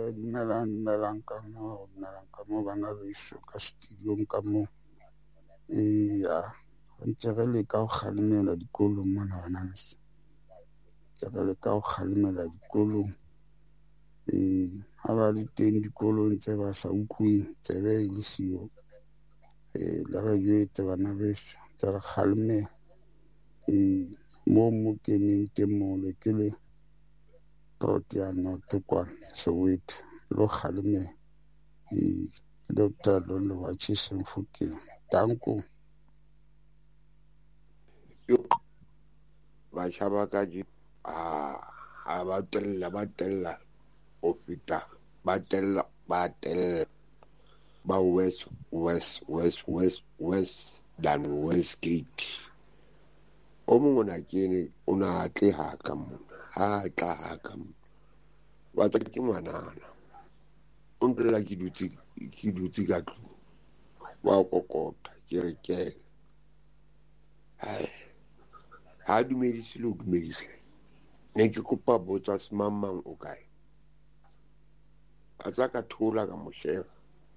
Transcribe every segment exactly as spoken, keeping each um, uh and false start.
dumelang dumelang ka mo dumelang ka mo bana beso ka studio ka mo ya ntse re le ka go kgalemela dikolong mona bana beso ntse re le ka go kgalemela dikolong eh ha ba le teng dikolong tse ba sa utlwing tsebe e le sio eh la re jwetse bana beso tse re kgaleme eh mo mo ke neng teng mo le ke le Protea not kwana Soweto lo kgaleme eh Doctor Lolo wa Chiseng Fukeng danko yo ba tshaba ka di a a ba tella ba tella o fita ba tella ba tella ba west west west west west dan Westgate o mongwe na kene o na tle ha ka mo ha tla ha ka mo wa tla ke ngwanana o ntlela ke dutse ke dutse ka tlo wa kokota ke re ke hai ha dumedise lo dumedise ne ke kopa botsa semamang o kae a tsa ka thola ka mosheba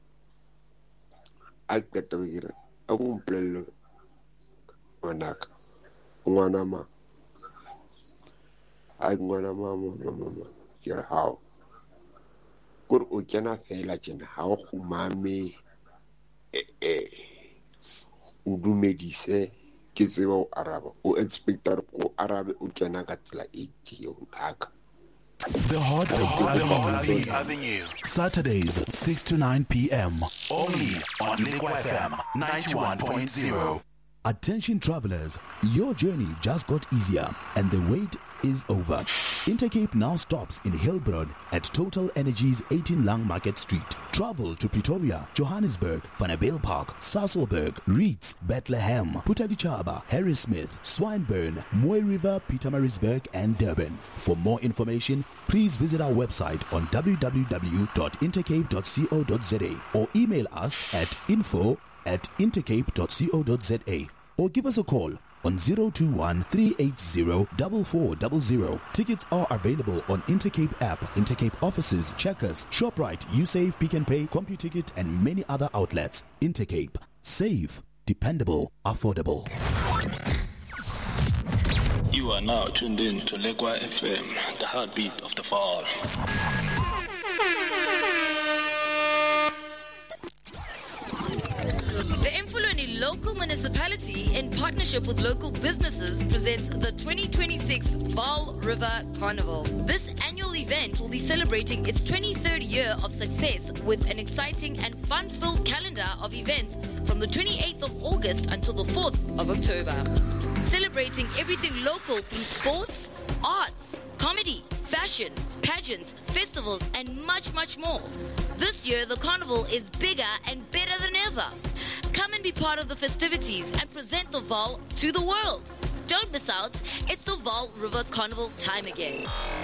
a ka tabira a go mpolelle ngwanaka ngwana ma ai ngwana ma mo mo ke re hao kore o kena fela tjena ha o khumame eh eh o dumedise ke tseba o araba o expecta go arabe o kena ka tsela e tšeo ngaka. The Hot Avenue. Avenue. Saturdays, six to nine p.m. Only on Liquid F M ninety-one point zero. Attention travelers, your journey just got easier and the wait is over. Intercape now stops in Hillbroad at Total Energies eighteen Lang Market Street. Travel to Pretoria, Johannesburg, Vanabale Park, Sasolburg, Reeds, Bethlehem, Putadichaba, Harrismith, Swinburne, Moy River, Pietermaritzburg and Durban. For more information, please visit our website on w w w dot intercape dot co dot z a or email us at info at intercape dot co dot z a or give us a call on zero two one, three eight zero, four four zero zero. Tickets are available on Intercape app, Intercape offices, Checkers, ShopRite, USave, Pick and Pay, CompuTicket and many other outlets. Intercape. Safe, dependable, affordable. You are now tuned in to Legua F M, the heartbeat of the fall. The Emfuleni Local Municipality, in partnership with local businesses, presents the twenty twenty-six Vaal River Carnival. This annual event will be celebrating its twenty-third year of success with an exciting and fun-filled calendar of events from the twenty-eighth of August until the fourth of October. Celebrating everything local through sports, arts, comedy, fashion, pageants, festivals, and much, much more. This year, the carnival is bigger and better than ever. Come and be part of the festivities and present the Vaal to the world. Don't miss out. It's the Vaal River Carnival time again.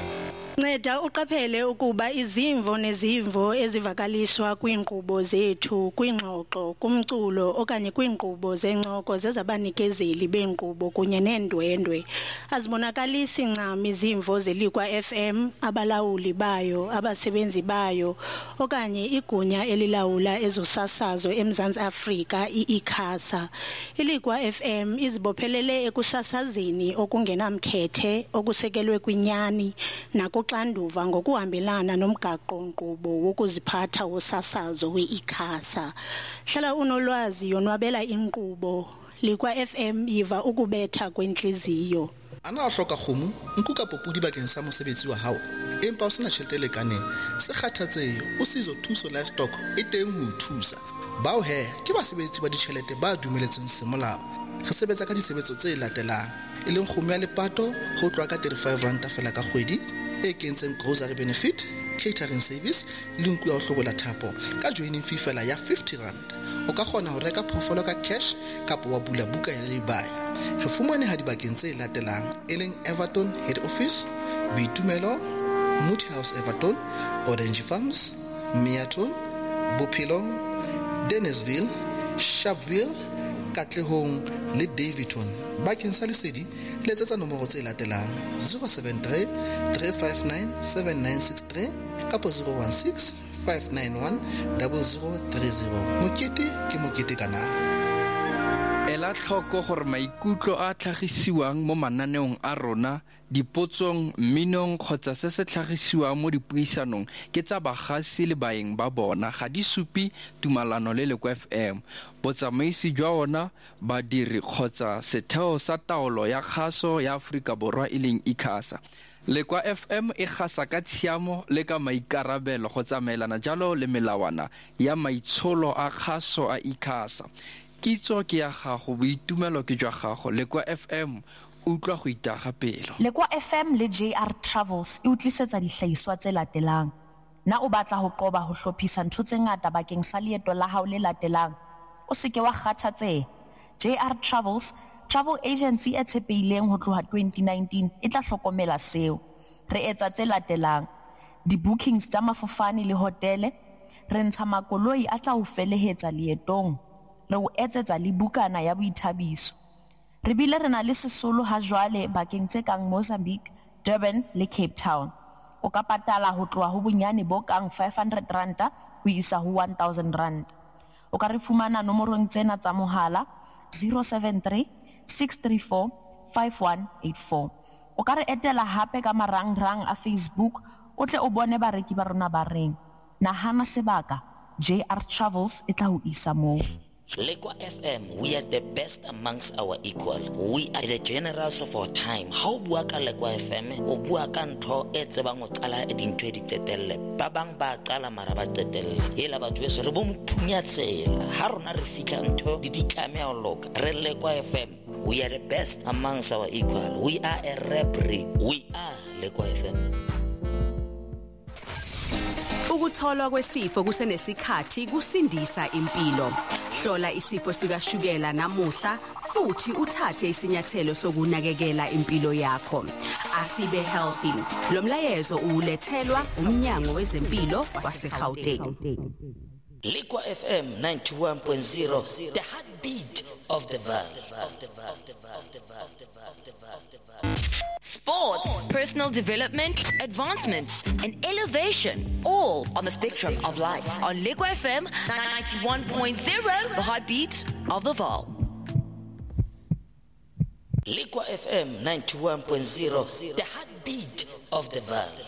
Nceda uqaphele ukuba izimvo nezimvo ezivakaliswa kwiinkqubo zethu kwingxoxo kumculo okanye kwiinkqubo zencoko zezabanikezeli beenkqubo kunye neendwendwe azibonakalisi ncam izimvo zeLikwa F M, abalawuli bayo, abasebenzi bayo okanye igunya elilawula ezosasazo eMzantsi Afrika i-ICASA. iLikwa F M izibophelele ekusasazeni okungenamkhethe okusekelwe kwinyani nako xanduva ngokuhambelana nomgaqo-nkqubo wokuziphatha wosasazo we-ICASA. Hlala unolwazi yonwabela inkqubo. Likwa F M yiva ukubetha kwentliziyo. Ana a hloka kgomo nku ka popodi bakeng sa mosebetsi wa hao empa o sena tjhelete le kaneng se kgathatsehe o sizo thuso livestock e teng ho thusa bao he ke basebetsi ba ditjhelete ba dumeletsweng semolao. Re sebetsa ka disebetso tse latelang e leng kgomo ya lepato ho tloa ka thirty-five rand fela ka kgwedi e kentseng grocery benefit, catering service le nku ya ho hlobola thapo ka joining fee fela ya fifty rand. O ka kgona ho reka phofolo ka cash kapa wa bula buka ya lay-by. Re fumane ha dibakeng tse latelang e leng Everton Head Office, Boitumelo, Moody House Everton, Orange Farms, Meaton, Bophelong, Dennisville, Sharpeville, Katlehong le Davidton bakeng sa lesedi letsetsa nomoro tse latelang zero seven three three five nine seven nine six three kapo zero one six five nine one zero zero three zero. Mokete ke mokete kana. Ela tlhoko gore maikutlo a tlhagisiwang mo mananeong a rona, dipotsong, minong kgotsa se se tlhagisiwang mo dipuisanong ke tsa bagasi le baeng ba bona ga di supi tumalano le Lekwa F M. Botsamaisi jwa ona badiri kgotsa setheo sa taolo ya kgaso ya Afrika Borwa e leng ICASA. Lekwa F M e gasa ka tshiamo le ka maikarabelo go tsamaelana jalo le melawana ya maitsholo a kgaso a ICASA. Kitso ke ya gago, boitumelo ke jwa gago. Lekwa F M utlwa go itaga pelo. Lekwa F M le J R Travels e utlisetsa dihlahiswa tse latelang. Na o batla ho qoba ho hlophisa ntho tse ngata bakeng sa leeto la hao le latelang, o se ke wa kgathatseha. J R Travels, travel agency e tshepehileng ho tloha twenty nineteen, e tla hlokomela seo. Re etsa tse latelang: di-bookings tsa mafofane le hotele, re ntsha makoloi a tla o felehetsa leetong, re o etsetsa le bukana ya boithabiso. Re bile re na le sesolo ha jwale bakeng tse kang Mozambique, Durban le Cape Town. O ka patala ho tloha ho bonyane bo kang five hundred ranta ho isa ho one thousand rand. O ka re fumana nomorong tsena tsa mohala zero seven three six three four five one eight four. O ka re etela hape ka marangrang a Facebook, o tle o bone bareki ba rona ba reng. Nahana sebaka, J R Travels e tla ho isa moo. Lekwa F M, we are the best amongst our equal. We are the generals of our time. How bua ka Lekwa F M, o bua ka ntho e tsebang o qala e dintho di tetelle. Ba bang ba qala mara ba tetelle. Ela batho beso re bo mphunya tsela. Ha rona re fika ntho di ditlame a loka. Re Lekwa F M, we are the best amongst our equal. We are a rap breed. We are Lekwa F M. Ukutholwa kwesifo kusenesikhathi kusindisa impilo. Hlola isifo sikashukela namuhla futhi uthathe isinyathelo sokunakekela impilo yakho. Asibe healthy. Lo mlayezo ulethelwa umnyango wezempilo waseGauteng. Lekwa F M ninety-one point zero, the heartbeat of the valley. Sports, personal development, advancement, and elevation, all on the spectrum of life. On Lekwa F M ninety-one point zero, the heartbeat of the Vaal. Lekwa F M ninety-one point zero, the heartbeat of the valley.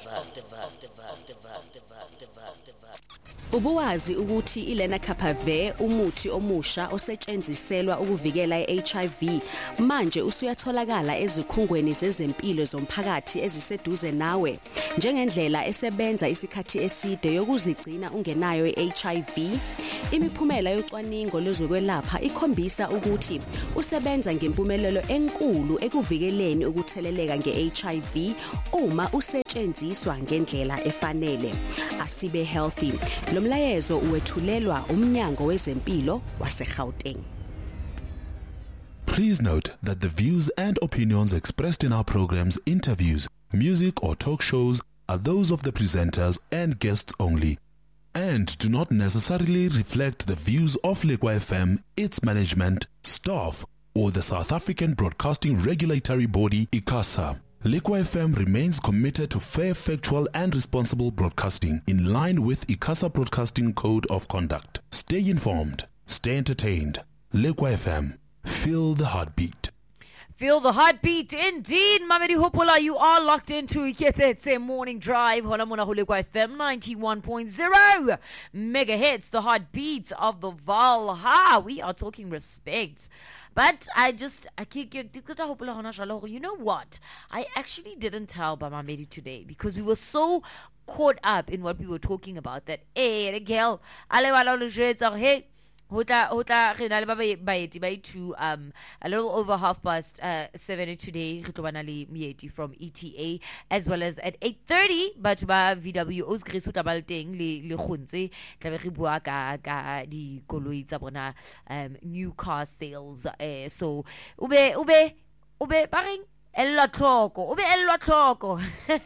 Ubuwazi ukuthi ilenacapavir umuthi omusha osetshenziselwa ukuvikela i-H I V manje usuyatholakala ezikhungweni zezempilo zomphakathi eziseduze nawe njengendlela esebenza isikhathi eside yokuzigcina ungenayo i-H I V. Imiphumela yocwaningo lwezokwelapha ikhombisa ukuthi usebenza ngempumelelo enkulu ekuvikeleni ukutheleleka nge-H I V uma usetshenziswa ngendlela efanele. Asibe healthy. Lo mlayezo uwethulelwa umnyango wezempilo waseGauteng. Please note that the views and opinions expressed in our programs, interviews, music or talk shows are those of the presenters and guests only and do not necessarily reflect the views of Lekwa F M, its management, staff or the South African Broadcasting Regulatory Body ICASA. Lekwa F M remains committed to fair, factual and responsible broadcasting in line with ICASA Broadcasting Code of Conduct. Stay informed, stay entertained. Lekwa F M, feel the heartbeat. Feel the heartbeat indeed. Mamedi Hopola, you are locked into Iketetse Morning Drive. Hola mona ho Lekwa F M ninety-one point zero. Mega hits, the heartbeat of the Vaal. Ha, we are talking respect. But I just, I can't get, you know what? I actually didn't tell Mamedi today because we were so caught up in what we were talking about that, hey, the girl, hey, Hota hota rena le ba baeti ba itu um a little over half past uh seven today re tlobana le mieti from E T A as well as at eight thirty but ba V W Os Grace o tabalteng le le khontse tla be re bua ka ka di koloi tsa bona um new car sales uh, so ube ube ube ba reng ella tlhoko o be ella tlhoko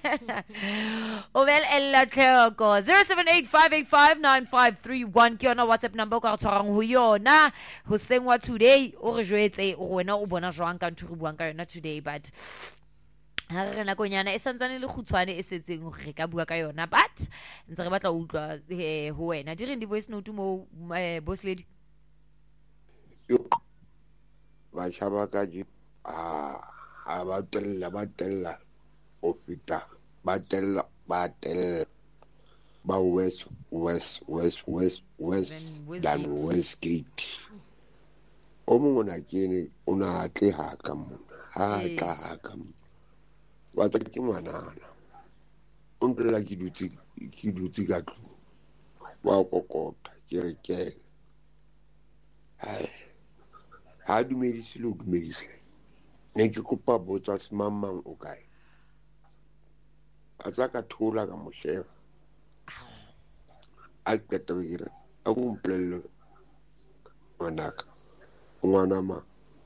o be ella tlhoko zero seven eight five eight five nine five three one ke yona WhatsApp number ka tshwarang ho yona ho sengwa today o re jwetse o wena o bona jwang ka ntho re buang ka yona today but ha re na konyana e santsane le khutshwane e setseng re ka bua ka yona but ntse re batla o utlwa ho wena di re di voice note mo boss lady ba chaba ka ji a a ba tella ba tella o fita ba tella ba tella ba west west west west west dan Westgate o mo na kene o na tle ha ka mo ha ka ha ka mo wa ta ke ngwana o ntlela ke dutse ke dutse ka tlo wa kokota ke re ke ai ha dumedise lo dumedise ne ke kopa botsa semamang o kae a tsa ka thola ka mosheba a keta bigire a go mpolelle ngwanaka ngwana ma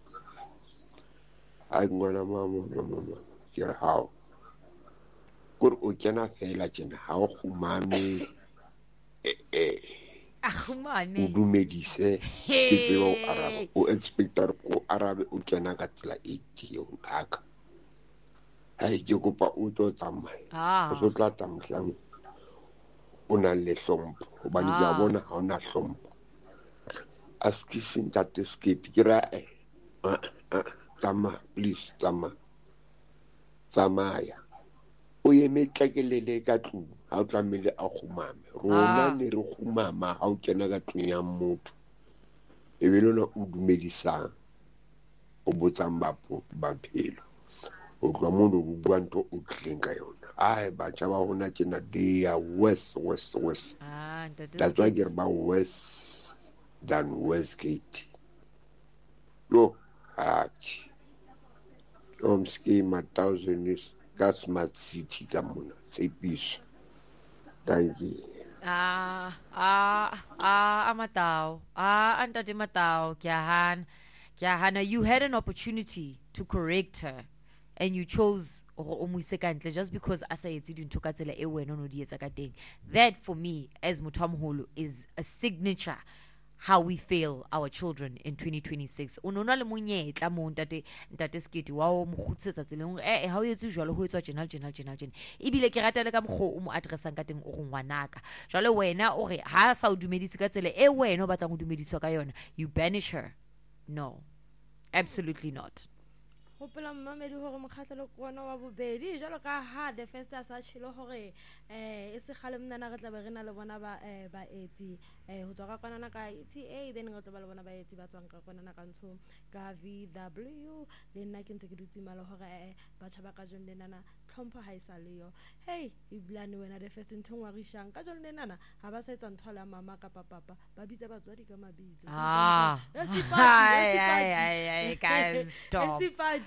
a ngwana mama mama ke re hao kore o kena fela tjena ha o khumame eh eh Ahumane o dumedise ke tseba o arabe o expector ko arabe o kena ka tsela e tšeo haka ai ke kopa o tlo tsamaya o tlo tla tamhlang o na le hlompho hobane ke a bona ha ona hlompho askisin tate skate ke ra eh tsama please tsama tsamaya o yeme tlekelele ka tlung ha o tlamele a khumame rona ne re khumama ha o kena ka tlung ya motho e be lona o dumedisang o botsang ba ba phelo o tla mo no bua nto o tleng ka yona ai ba tja ba hona tjena dia west west west ah that's why get ba west than Westgate lo achi om schema thousand is gas smart city ka mona tsepiso thank you ah ah ah amatao ah antate matao ke han ke hana you had an opportunity to correct her and you chose o mo ise ka ntle just because asa yetse dintho ka tsela e wena no di etsa ka teng that for me as mothamholo is a signature how we fail our children in twenty twenty-six unona le monyetla mo ntate ntate skete wa o mo khutsetsa tseleng eh ha o yetse jwalo ho etswa general general general gen ibile ke ratele ka mkgo o mo addressang ka teng o go ngwanaka jwale wena o re ha sa o dumedise ka tsela e wena o batla go dumediswa ka yona you banish her no absolutely not Hopela mmamedi hore mokgatlelo kona wa bobedi jalo ka ha the first a sa tshilo hore eh e se khale mnana re tla be re na le bona ba eh ba eti eh ho tswa ka kwana na ka T A then re tla ba le bona ba eti ba tswang ka kwana na ka ntsho ka V W le nna ke ntse ke dutse mala hore eh ba tshaba ka jone nana tlhompho ha isa leyo hey iblane wena the first ntho wa rishang ka jone nana ha ba sa etsa ntho la mama ka papa ba bitsa batswadi ka mabitso ah ai ai ai ai guys stop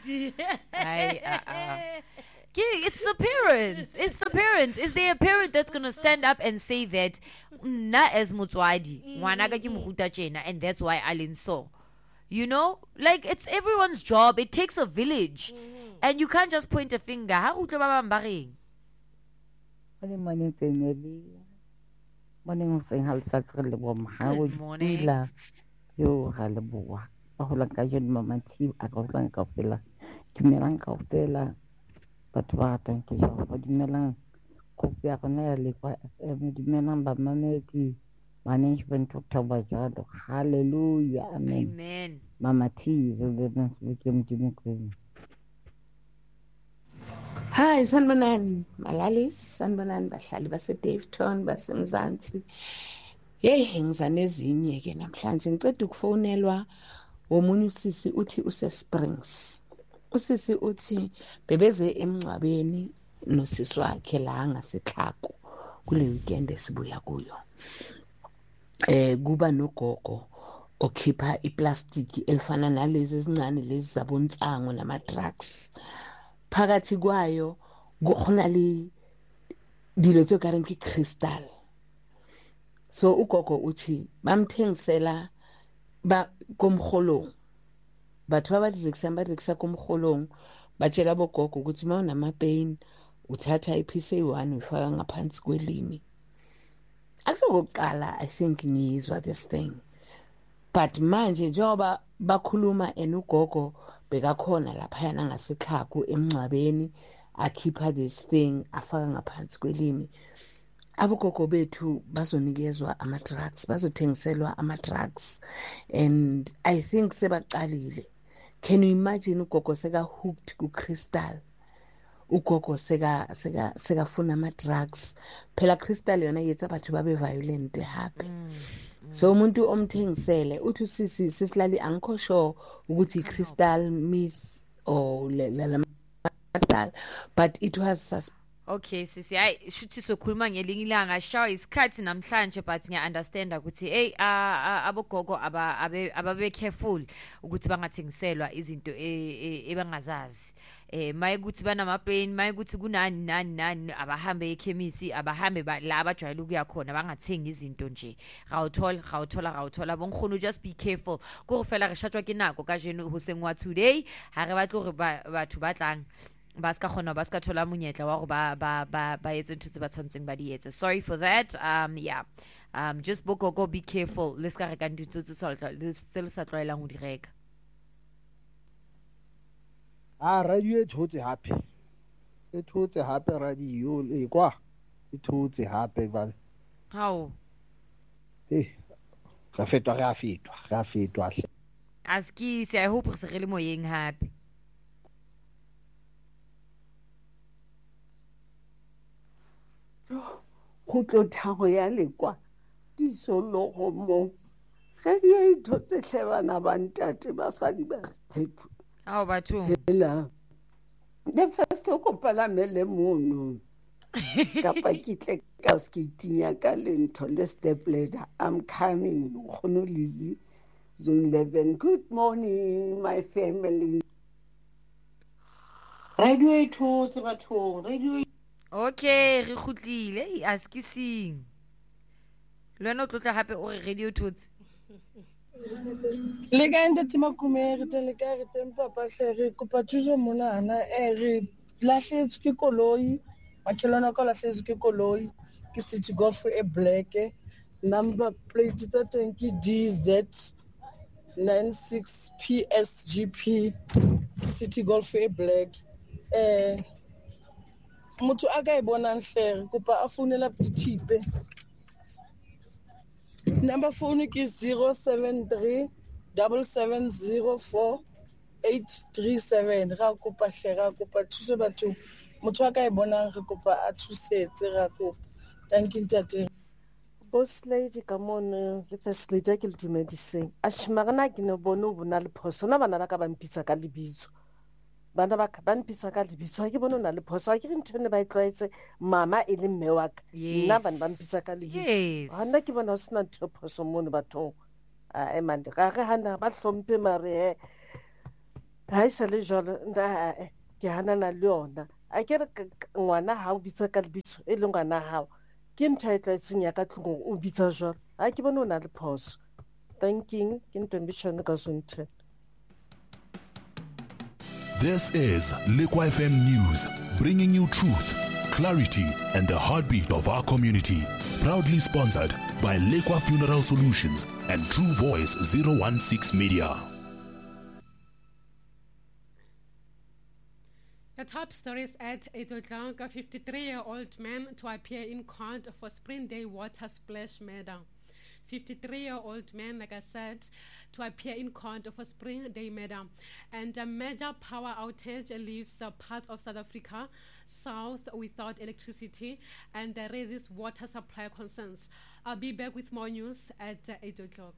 I, uh, uh. It's the parents. It's the parents. Is there a parent that's going to stand up and say that na as mutswadi ngwana ka ke mohuta tjena and that's why Alin so? You know, like it's everyone's job. It takes a village, mm-hmm. and you can't just point a finger. Ha utlo ba bang ba reng? Good morning, family. Morning, saying how such a little Good morning. Yo, halabua. Ho la ka jone mama T a go tlang ka fela dumelang ka fela batho ba ratang ke jo go dumelang go ya gona ya le kwa F M dumelang ba mamedi management doctor ba jalo hallelujah amen amen mama T zo be ba se ke modimo kweng Hi sanbonan malalis sanbonan bahlali base Daveyton basemzansi hey ngizane ezinye ke namhlanje ngicela ukufonelwa womunye usisi uthi use Springs usisi uthi bebeze emncwabeni nosisi wakhe la ngaseXhako kule weekend esibuya kuyo eh kuba nogogo okhipha iplastic elifana nalezi ezincane lezi zabonsango nama drugs phakathi kwayo kukhona li dilo tse ka reng ke crystal so ugogo uthi bamthengisela ba komgolong batho ba ba direkisa ba direkisa komgolong batshela bogogo ukuthi uma unamapain uthatha iphisi eyi-one uyifaka ngaphansi kwelimi. Akusokokuqala I think ngiyizwa this thing, but manje njengoba bakhuluma and ugogo bekakhona laphayana ngasekhakhu emncwabeni akhipha this thing afaka ngaphansi kwelimi, abogogo bethu bazonikezwa ama-drugs, bazothengiselwa ama-drugs, and I think sebaqalile. Can you imagine ugogo seka hooked ku-crystal, ugogo seka seka sekafuna ama-drugs, phela crystal yona yenza abantu babe violent happy. mm. So umuntu omthengisele uthi sisi sisilali angikho sure ukuthi crystal miss or la la, but it was sus Okay sisi, hayi shuthi sokhuluma ngelinye ilanga shaw isikhathi namhlanje, but ngiya understand ukuthi hey abogogo aba ababe careful ukuthi bangathengiselwa izinto ebangazazi. Eh maye ukuthi banama pain, maye ukuthi kunani nani nani, abahambe ekhemisi, abahambe la abajwayele ukuya khona, bangathengi izinto nje. Rawuthola rawuthola rawuthola bonkhulu, just be careful. Go fela re shatwa ke nako ka jeno ho sengwa today, ha re batlo re batho ba tlang ba ska khona ba ska thola monyetla wa go ba ba ba ba etse ntse ba tsantseng ba di etse. Sorry for that. Um yeah. Um just boko go be careful. Let's ka reka ntutso tse sa tse sa tlwaelang go di reka. Ah radio e thotse hape. E thotse hape radio e kwa. E thotse hape ba. How? Eh. Ga fetwa ga fetwa, ga fetwa. Aski se I hope re se re le moyeng hape. Go tlothago ya lekwa di solo go mo ge di e thotse tlebana ba ntate ba sa di ba tshepu ao batho hela the first go kopala mele mono kapa kitle ka skitinya ka lento le step ladder. I'm coming gono Lizzy zone eleven. Good morning my family. Radio e thotse batho radio. Okay, re khutlile a skising. Lwana o tlotla hape o re radio thotse. Le ka ntse makume re tele ka re teng papa hle re kopa thuso mona ana e re lahletswe ke koloi, makhelwana ka lahletswe ke koloi ke City Golf e black, number plate tsa teng ke D Z ninety-six P S G P, City Golf e black. Eh motho a ka e bonang hle kopa a founela Pthipe. Number phone ke zero seven three seven seven zero four eight three seven. Ra kopa hle ra kopa thuso batho motho a ka e bonang re kopa a thusetse ra kopa. Thank you ntate. Boss lady ka mona le first lady ke le dumediseng a shimagana ke no bono bona le phoso na bana ba ka ba mpitsa ka lebitso. Bana ba ka ba mpitsa ka lebitso ke bono na le phoso ke ntshone ba itlwaetse mama e le mme wa ka nna bana ba mpitsa ka lebitso. Hana ke bona sena ntho phoso mono batho a e mande ga re hana ba hlompe mare ha isa le jalo nda ke hana na le yona a ke re ngwana ha o bitsa ka lebitso e le ngwana hao ke ntho e tlaetseng ya ka tlong o bitsa jalo a ke bona o na le phoso. Thank you ke ntembishone ka sonte. This is Liquid F M News, bringing you truth, clarity, and the heartbeat of our community. Proudly sponsored by Liquid Funeral Solutions and True Voice zero one six Media. The top stories at eight o'clock, a fifty-three-year-old man to appear in court for Spring Day water splash murder. fifty-three-year-old man, like I said, to appear in court for Spring Day murder. And a major power outage leaves uh, parts of South Africa south without electricity and uh, raises water supply concerns. I'll be back with more news at uh, eight o'clock.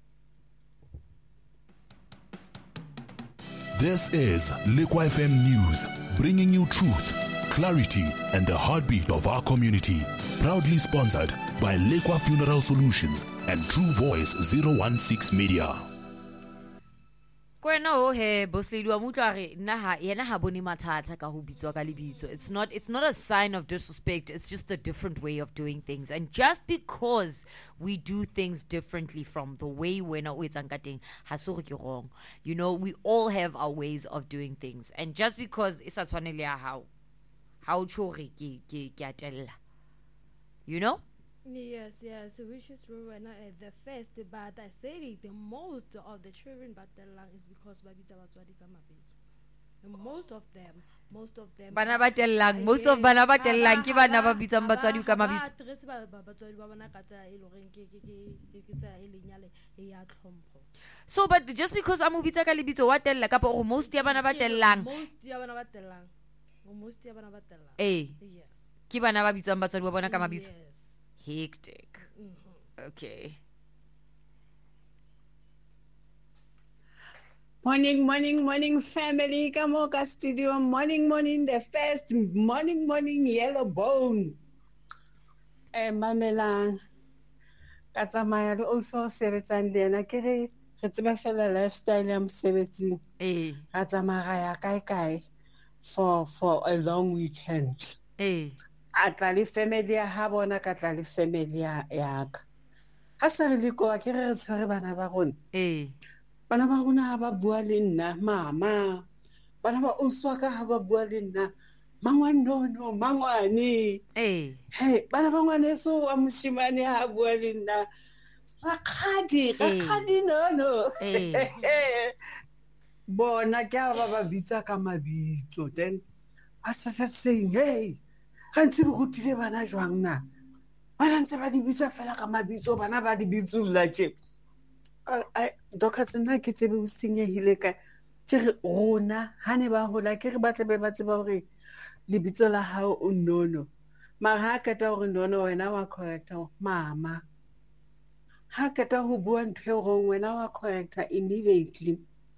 This is Liquid F M News, bringing you truth, clarity, and the heartbeat of our community. Proudly sponsored by Liquid Funeral Solutions and True Voice zero one six Media. Kwena o he bosledi wa mutla re nna ha yena ha bone mathata ka ho bitswa ka lebitso. It's not it's not a sign of disrespect, it's just a different way of doing things. And just because we do things differently from the way wena o etsang ka teng ha se gore ke wrong. You know, we all have our ways of doing things. And just because e sa tshwanele ya hao ha o tshore ke ke ke atella. You know? Yes, yes, which is true. When uh, the first, but I said it, the most of the children but the lang is because babitsa batswadi ka mabitso. Most of them, most of them. Bana ba tellang, most of bana ba tellang ke bana ba bitsang batswadi ka mabitso. Tres ba batswadi ba bona ka tsa e loreng ke ke ke ke tsa e lenyale e ya tlhompho. So but just because I'm ubitsa ka lebitso wa tella ka po most ya bana ba tellang. Most ya bana ba tellang. Most ya bana ba tellang. Eh. Yes. Ke bana ba bitsang batswadi ba bona ka mabitso. Hectic. Mm-hmm. Okay. Morning, morning, morning, family. Kamoka Studio. Morning, morning, the first morning, morning, yellow bone. Eh, Mamela. Katsamaya also sebetsang dena ke re re tseba fela lifestyle ya mosebetsi. Eh. Katsamaya ya kai kai for for a long weekend. Eh. Atla le family ya ha bona ka tla le family ya ka ha se re le kwa ke re tshware bana ba rona eh bana ba rona ha ba bua le nna mama bana ba uswa ka ha ba bua le nna mangwana no mangwane eh hey bana ba ngwane so wa moshimane ha bua le nna rakgadi rakgadi no no eh bona ke ba ba bitsa ka mabitso then asa saying hey Kanti bo gotile bana jwang na bana ntse ba di bitsa fela ka mabitso bana ba di bitsulla tje I dokatse nna ke tsebe o senyehile ka tse rona hane ba hola ke re batle be ba tseba hore lebitso la hao o nono mara ha ka ta hore nono wena wa correcta mama ha ka ta ho bua ntwe hore wena wa correcta immediately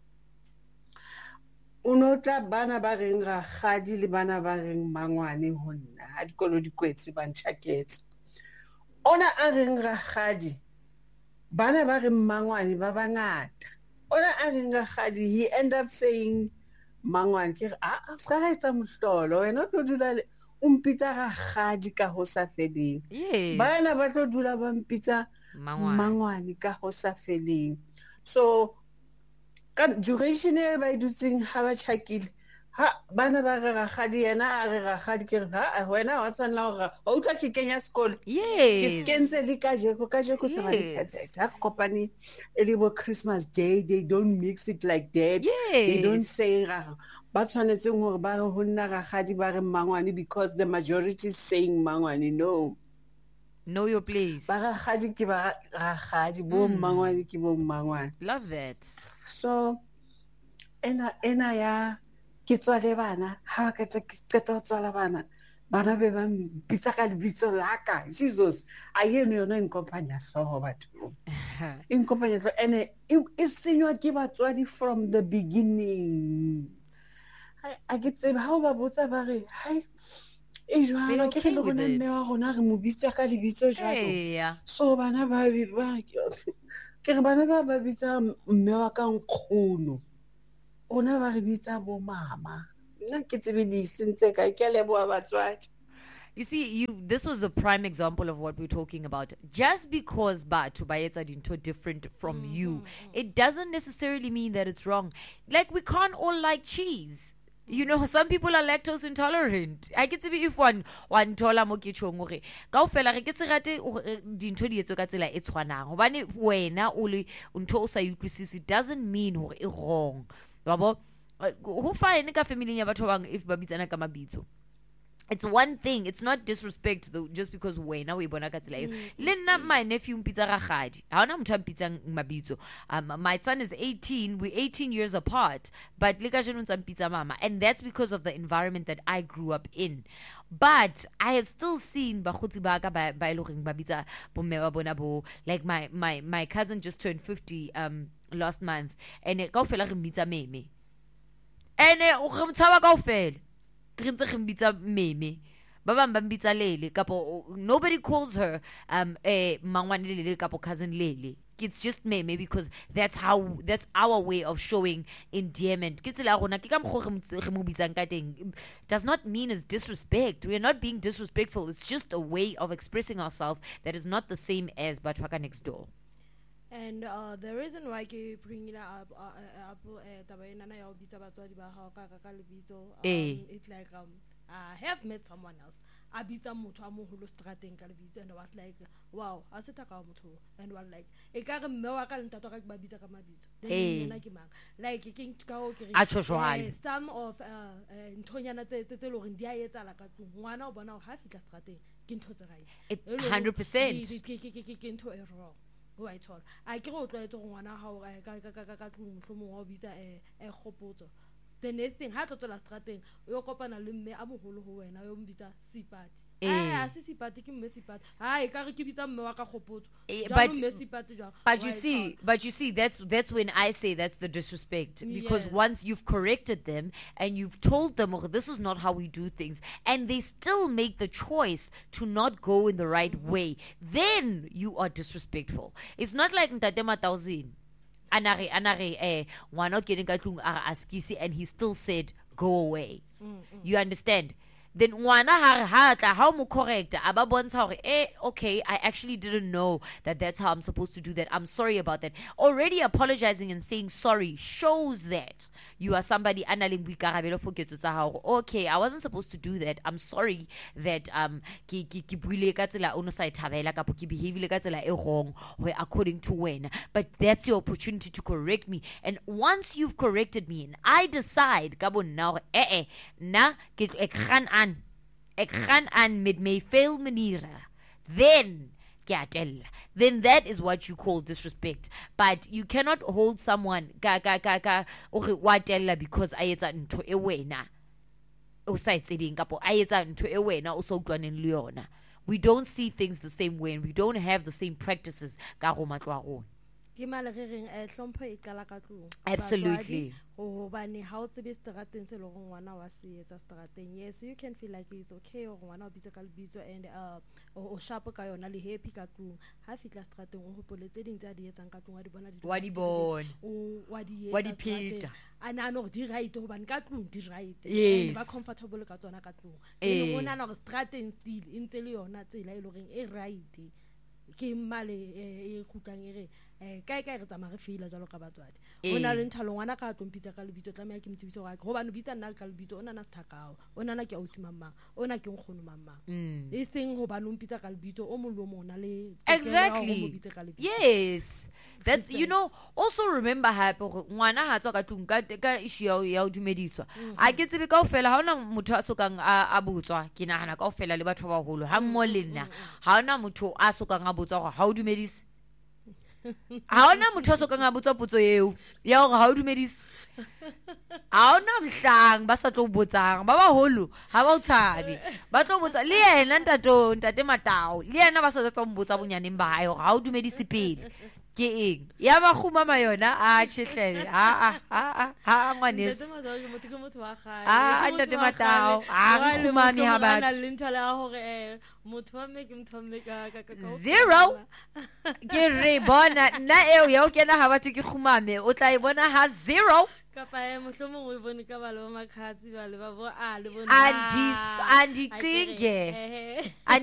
Unotla bana ba reng ra gadi le bana ba reng mangwane ho nna ha dikolo di kwetse ba ntshaketse ona a reng ra gadi bana ba reng mangwane ba bangata ona a reng ra gadi he end up saying mangwane ke a a ska ga etsa mohlolo wena tlo dula o mpitsa ga gadi ka ho sa feleng bana ba tlo dula ba mpitsa mangwane ka ho sa feleng so ka duration e ba idutseng ha ba tshakile ha bana ba re gagadi yena a re gagadi ke ha wena wa tsana hore o tla ke kenya sekolo ke skentse le ka jeko ka jeko se ba le perfect ha kopane e le bo Christmas day they don't mix it like that they don't say ra ba tshwanetseng hore ba re ho nna gagadi ba re mangwane because the majority is saying mangwane no know your place ba gagadi ke ba gagadi bo mangwane ke bo mangwane love that so ena ena ya ke tswale bana ha ka ka tswala bana bana be ba bitsa ka lebitso laka Jesus a yeno yona in company so batho in company so ene e senywa ke batswadi from the beginning I get tseba ha ba botsa ba re hai e jwana ke le gona mme wa gona re mo bitsa ka lebitso jwalo so bana ba ba ke re bana ba ba bitsa mme wa ka nkgono ona ba re bitsa bo mama nna ke tsebe di sentse ka ke leboa batswadi. You see, you this was a prime example of what we're talking about. Just because batho ba etsa dinto different from mm-hmm. you, it doesn't necessarily mean that it's wrong. Like we can't all like cheese. You know, some people are lactose intolerant. I get to be if one one tola mo ke tshong gore ka ofela re ke se rate dintho di etso ka tsela e tshwanang hobane wena o le ntho o sa utlwisisi doesn't mean hore e wrong. Wa bo ho fine ka family ya batho bang if ba bitsana ka mabitso. It's one thing. It's not disrespect though, just because we now we bona ka tsela eo. Le nna my nephew mpitsa ragadi. Ha ona motho mpitsa mabitso. Um, my son is eighteen. We're eighteen years apart. But le ka jeno ntsa mpitsa mama, and that's because of the environment that I grew up in. But I have still seen bagotsi ba ka ba ba iloreng ba bitsa bomme ba bona bo, like my my my cousin just turned fifty um last month, and e kaofela re mbitsa meme. And e o re mtshaba kaofela. Meme nobody calls her um eh mangwane lele kapo cousin lele it's just me, maybe because that's how that's our way of showing endearment. Does not mean it's disrespect. We are not being disrespectful. It's just a way of expressing ourselves that is not the same as Batwaka next door. And uh, the reason why I bring it up, uh, uh, it's like um, I have met someone else. I beat some mutu amuhulu strateng kalibito, and I was like, wow, I said a mutu, and was like, a car mewaka and tatorak babisa kamabito. Then like a king to go. Some of Tonyana Tetelo in Dieta like one of one of half a strateng, Kintosarai. Hundred percent. Into a wrong. Right, all. I can't try to one how I got from Mobita a hopoto. The next thing, how to tell us strategy, you open a limb, I'm a holo, and I am bita sipat. Ah, sipat, taking messy pat. I can't keep it some Maka hopot. But you see, but you see, that's that's when I say that's the disrespect. Because Yes. once you've corrected them and you've told them, oh, this is not how we do things, and they still make the choice to not go in the right way, then you are disrespectful. It's not like Ntatema Thousand. Anare, anare, eh, we're not getting katlung askisi, and he still said, go away. You understand? Then wana ha ha tla how mo correct aba bontsha hore eh okay, I actually didn't know that that's how I'm supposed to do that. I'm sorry about that. Already apologizing and saying sorry shows that you are somebody analing boikarabelo for ketso tsa hao. Okay, I wasn't supposed to do that. I'm sorry that um ki ki ki buile ka tsela ono sa ithabela kapo ki behavile ka tsela e wrong where according to when. But that's your opportunity to correct me. And once you've corrected me and I decide ka bonna eh eh na ke ek gaan aan ek gaan aan met my veel maniere, then then that is what you call disrespect. But you cannot hold someone ka ka ka ka ore wa tella because a etsa ntho e wena o sa itsebeng kapo a etsa ntho e wena o so utlwaneng le yona. We don't see things the same way, and we don't have the same practices ka go matlo a rona. Ke malereng e hlompho e qala ka tlung. Absolutely. Hobane ha o tsebe strateng se le go ngwana wa se etsa strateng. Yes, you can feel like it's okay go ngwana o bitsa ka lebitso and uh o sharp ka yona le happy ka tlung. Ha fitla strateng o hopoletse ding tsa di etsang ka tlung wa di bona di Wa di bona. o wa di Wa di pheta. ana no di right hobane ka tlung di right. Yes. And ba comfortable ka tsona ka tlung. Eh. E bona no strateng still intse le yona tsela e le reng e right. Ke male e khutlang ere eh kai kai re tsamaya re feela jalo ka batswadi ona le nthalo ngwana ka tlompitsa ka lebitso tlamaya ke mtsebitso ga go bana bitsa nna ka lebitso ona na sthakao ona na ke ausi mamma ona ke nkgono mamma e seng go bana umpitsa ka lebitso o mollo mona le Exactly. Yes. That's, you know, also remember hape gore ngwana ha tswa ka tlung ka ka issue ya ya dumediswa. A ke tsebe kaofela ha ona motho a sokang a a botswa ke nahana kaofela le batho ba baholo ha mmo le nna ha ona motho a sokang a botswa gore ha o dumedise. Ha ona motho a sokang a botswa potso eo ya gore ha o dumedise. Ha ona mhlang ba sa tlo botsang ba baholo ha ba o tshabe ba tlo botsa le yena ntato ntate Matao le yena ba sa tlo mbotsa bonyaneng ba hae gore ha o dumedise pele ke eng ya ba khumama yona a tshehlele a a a a ngwanes a ntate Matao a khumami ha ba zero ke re bona nna eo ya o kena ha batho ke khumame o tla e bona ha zero kapa e mohlomong o bone ka balo makhatsi ba le ba bo a le bona andi andi qinge